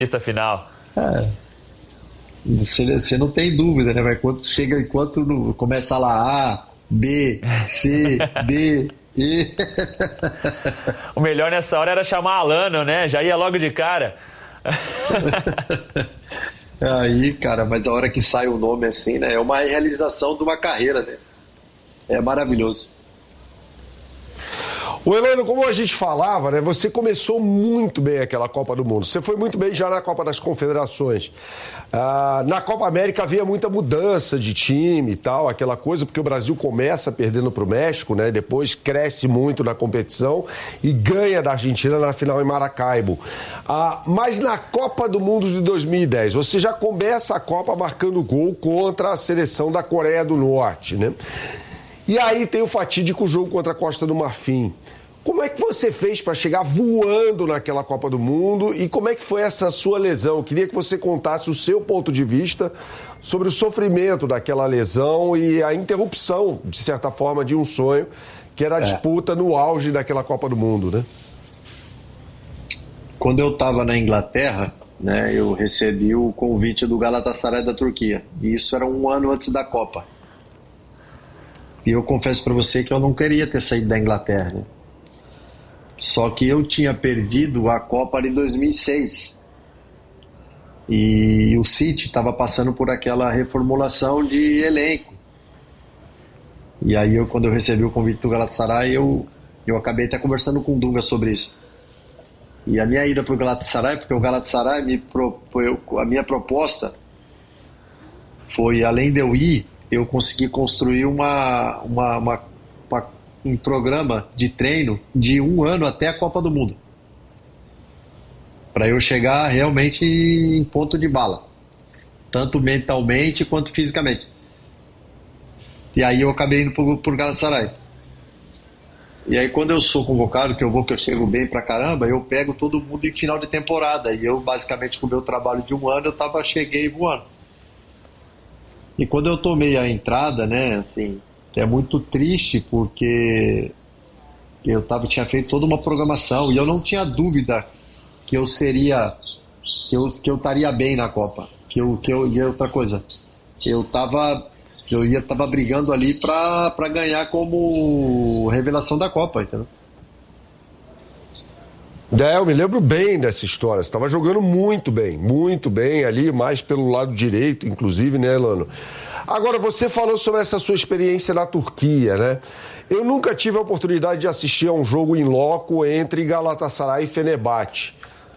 final. Você não tem dúvida, né? Mas enquanto começa lá A, B, C, D, E. O melhor nessa hora era chamar Alano, né? Já ia logo de cara. Aí, cara, mas a hora que sai o nome assim, né? É uma realização de uma carreira, né? É maravilhoso. O Elano, como a gente falava, né, você começou muito bem aquela Copa do Mundo. Você foi muito bem já na Copa das Confederações. Na Copa América havia muita mudança de time e tal, aquela coisa, porque o Brasil começa perdendo para o México, né, depois cresce muito na competição e ganha da Argentina na final em Maracaibo. Mas na Copa do Mundo de 2010, você já começa a Copa marcando gol contra a seleção da Coreia do Norte, né? E aí tem o fatídico jogo contra a Costa do Marfim. Como é que você fez para chegar voando naquela Copa do Mundo e como é que foi essa sua lesão? Eu queria que você contasse o seu ponto de vista sobre o sofrimento daquela lesão e a interrupção, de certa forma, de um sonho, que era a disputa no auge daquela Copa do Mundo, né? Quando eu estava na Inglaterra, né, eu recebi o convite do Galatasaray da Turquia. E isso era um ano antes da Copa. E eu confesso para você que eu não queria ter saído da Inglaterra, né? Só que eu tinha perdido a Copa de 2006. E o City estava passando por aquela reformulação de elenco. E aí, quando eu recebi o convite do Galatasaray, eu acabei até conversando com o Dunga sobre isso. E a minha ida para o Galatasaray, porque o Galatasaray, a minha proposta foi, além de eu ir, eu consegui construir um programa de treino de 1 ano até a Copa do Mundo. Para eu chegar realmente em ponto de bala. Tanto mentalmente quanto fisicamente. E aí eu acabei indo pro Galatasaray. E aí quando eu sou convocado, que eu chego bem pra caramba, eu pego todo mundo em final de temporada. E eu basicamente com o meu trabalho de 1 ano, cheguei voando. E quando eu tomei a entrada, né, assim, é muito triste porque eu tinha feito toda uma programação e eu não tinha dúvida que eu estaria bem na Copa. E outra coisa, eu tava brigando ali para ganhar como revelação da Copa, entendeu? Eu me lembro bem dessa história. Você estava jogando muito bem ali, mais pelo lado direito, inclusive, né, Elano? Agora, você falou sobre essa sua experiência na Turquia, né? Eu nunca tive a oportunidade de assistir a um jogo in loco entre Galatasaray e Fenerbahçe.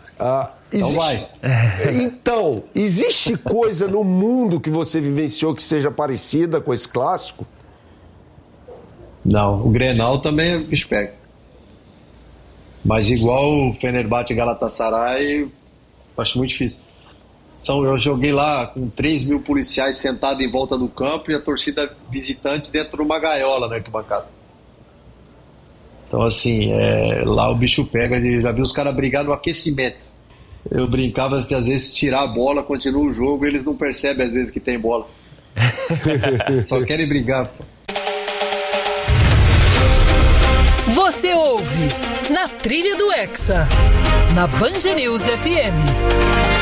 Então, existe coisa no mundo que você vivenciou que seja parecida com esse clássico? Não, o Grenal também é bicho pega. Mas igual o Fenerbahçe e Galatasaray, acho muito difícil. Então, eu joguei lá com 3 mil policiais sentados em volta do campo e a torcida visitante dentro de uma gaiola na arquibancada. Então, assim, lá o bicho pega. Já vi os caras brigar no aquecimento. Eu brincava que às vezes tirar a bola, continua o jogo e eles não percebem às vezes que tem bola. Só querem brigar, pô. Você ouve Na Trilha do Hexa, na Band News FM.